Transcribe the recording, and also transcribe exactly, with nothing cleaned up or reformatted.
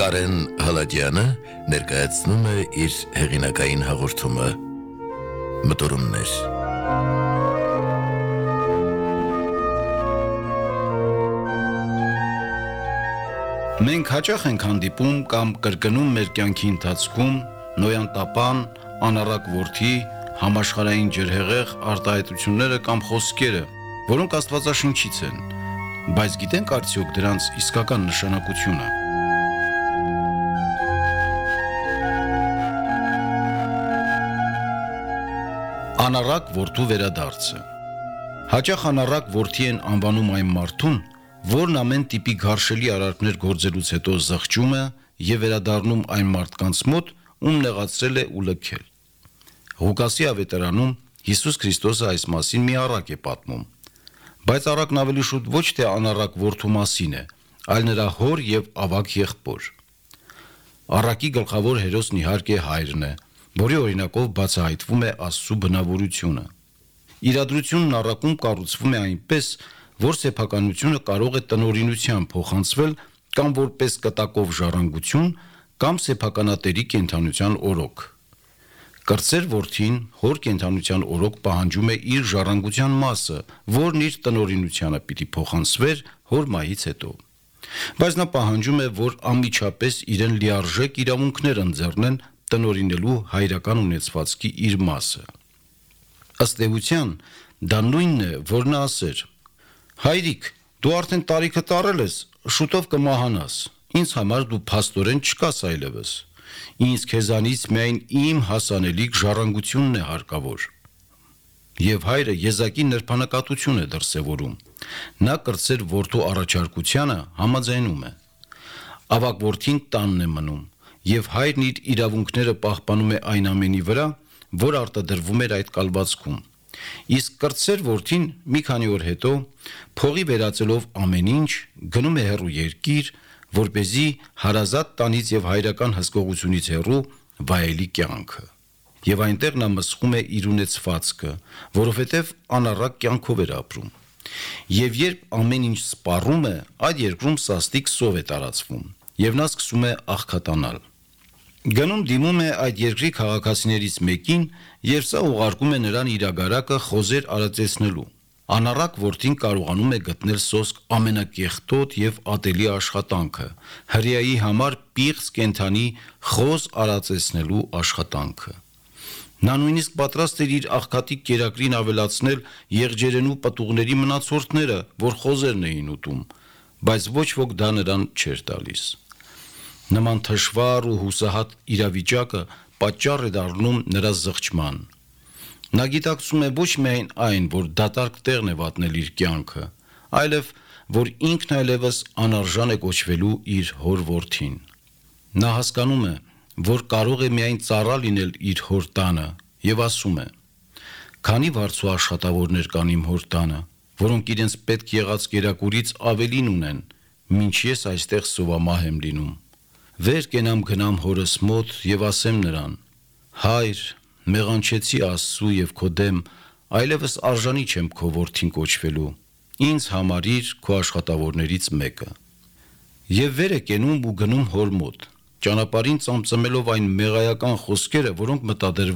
Կարեն Հալաջյանը ներկայացնում է իր հեղինակային հաղորդումը «Մտորումներ»։ Մենք հաճախ ենք հանդիպում կամ կրկնում մեր կյանքի ընթացքում նոյանտապան, անառակ որդի, համաշխարհային ջրհեղեղ արտահայտությունները կամ խոսքերը, որոնք Աստվածաշնչից են, բայց գիտենք արդյոք դրանց իսկական նշանակությունը։ Անառակ որդու վերադարձը։ Հաճախ անառակ որդի են անվանում այն մարդուն, որն ամեն տիպի գարշելի արարքներ գործելուց հետո զղջում է եւ վերադառնում այն մարդկանց մոտ, ում նեղացրել է ու լքել։ Ղուկասի ավետարանում Հիսուս Քրիստոսը այս մասին մի առակ է պատմում, բայց առակն ավելի շուտ ոչ թե անառակ որդու մասին է, այլ նրա հոր եւ ավագ եղբոր։ Առակի գլխավոր հերոսն իհարկե հայրն է, որի օրինակով բացահայտվում է Աստծո բնավորությունը։ Իրադրությունն առակում կառուցվում է այնպես, որ սեփականությունը կարող է տնօրինությամբ փոխանցվել կամ որպես կտակով ժառանգություն, կամ սեփականատերի կենդանության օրոք։ Կրտսեր որդին հոր կենդանության օրոք պահանջում է իր ժառանգության մասը, որն իր տնօրինությանը պիտի փոխանցվեր հոր մահից հետո։ Բայց նա պահանջում է, որ անմիջապես իրեն լիարժեք իրավունքներ ընձեռնեն տնօրինելու հայրական ունեցվածքի իր մասը։ Ըստ էության, դա նույնն է, որ նա ասեր. «Հայրիկ, դու արդեն տարիքը տարել ես, շուտով կմահանաս, ինձ համար դու փաստորեն չկաս այլևս, ինձ քեզանից միայն իմ հասանելիք ժառանգությունն է հարկավոր»։ Եվ հայրը եզակի նրբանակատություն է դրսևորում, նա կրտսեր որդու առաջարկությանը համաձայնում է։ Ավագ որդին տանն է մնում, եւ հայրն իր իրավունքները պահպանում է այն ամենի վրա, որ արտադրվում էր այդ կալվածքում։ Իսկ կրտսեր որդին մի քանի օր հետո, փողի վերածելով ամեն ինչ, գնում է հեռու երկիր, որպեսզի հարազատ տանից եւ հայրական հսկողությունից հեռու վայելի կյանքը։ Եվ այնտեղ նա մսխում է իր ունեցվածքը, որովհետեւ անառակ կյանքով էր ապրում։ Եվ երբ ամեն ինչ սպառում է, այդ երկրում սաստիկ սով է տարածվում, եւ նա սկսում է աղքատանալ։ Գնում դիմում է այդ երկրի քաղաքացիներից մեկին, եւ սա ուղարկում է նրան իր ագարակը խոզեր արածեցնելու։ Անառակ որդին կարողանում է գտնել սոսկ ամենակեղտոտ եւ ատելի աշխատանքը, հրեայի համար պիղծ կենդանի խոզ արածեցնելու աշխատանքը։ Նա նույնիսկ պատրաստ էր իր աղքատի կերակրին ավելացնել եղջերենու պտուղների մնացորդները, որ խոզերն էին ուտում, բայց ոչ ոք դա նրան չէր տալիս։ Նման թշվառ ու հուսահատ իրավիճակը պատճառ է դառնում նրա զղջման։ Նա գիտակցում է ոչ միայն այն, որ դատարկ տեղն է վատնել իր կյանքը, այլև որ ինքն այլևս անարժան է կոչվելու իր հոր որդին։ Նա հասկանում է, որ կարող է միայն ծառա լինել իր հոր տանը, եւ ասում է. «Քանի վարձու աշխատավորներ կան իմ հոր տանը, որոնք իրենց պետք եղած կերակուրից ավելին ունեն, մինչ ես այստեղ սովամահ եմ լինում։ Վեր կենամ գնամ հորս մոտ եւ ասեմ նրան. Հայր, մեղանչեցի Աստծու եւ քո դեմ, այլևս արժանի չեմ քո որդին կոչվելու, ինձ համարիր քո աշխատավորներից մեկը»։ Եվ վեր է կենում ու գնում հոր մոտ, ճանապարհին ծամծմելով այն մեղայական խոսքերը, որոնք մտադրվում